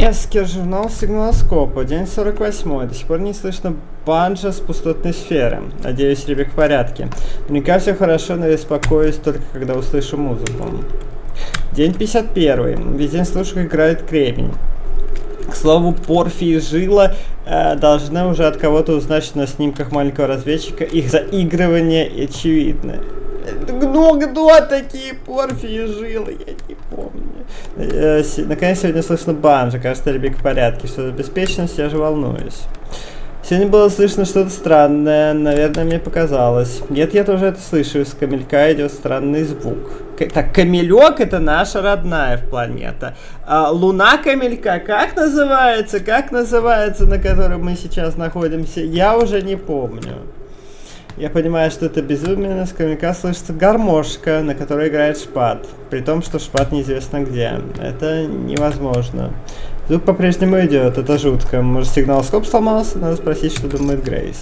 Эскер, журнал Сигналоскопа, день 48. До сих пор не слышно банджа с пустотной сферы. Надеюсь, Ребек в порядке. Наверняка все хорошо, но я беспокоюсь только когда услышу музыку. День 51. Весь день слушаю, как играет кремень. К слову, Порфи и Жила должны уже от кого-то узнать, что на снимках маленького разведчика их заигрывание очевидно. Кто такие Порфи и Жилы? Я не помню. Наконец, сегодня слышно банджа. Кажется, Ребек в порядке. Что за беспечность, я же волнуюсь. Сегодня было слышно что-то странное. Наверное, мне показалось. Нет, я тоже это слышу. Из камелька идет странный звук. Так, камелек — это наша родная планета. А луна камелька как называется? Как называется, на которой мы сейчас находимся? Я уже не помню. Я понимаю, что это безумие, с камелька слышится гармошка, на которой играет Шпат. При том, что Шпат неизвестно где. Это невозможно. Звук по-прежнему идет, это жутко. Может, сигналоскоп сломался? Надо спросить, что думает Грейс.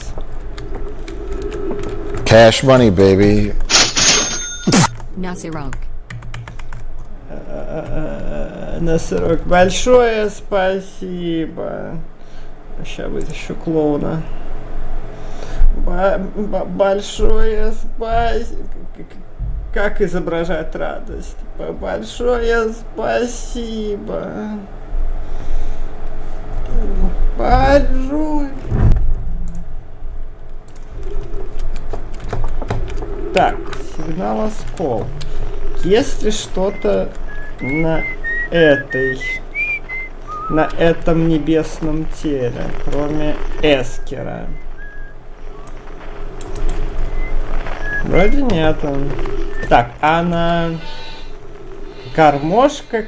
Cash money, baby. Носорог. Носорог. Большое спасибо. Сейчас вытащу клоуна. Большое спасибо. Как изображать радость? Большое спасибо. Большое. Так, сигналоскоп. Есть ли что-то на этом небесном теле, кроме Эскера? Вроде нет. Так, она... Гармошка,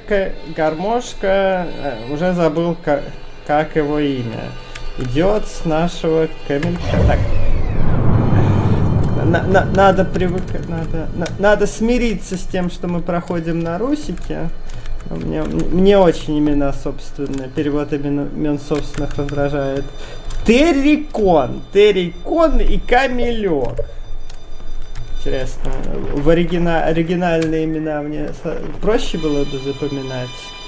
уже забыл, как его имя. Идет с нашего камелька. Так. Надо привыкать, надо смириться с тем, что мы проходим на Русике. Мне очень имена собственные, перевод имен собственных раздражает. Террикон и Камелек. Интересно, в оригинальные имена мне проще было бы запоминать.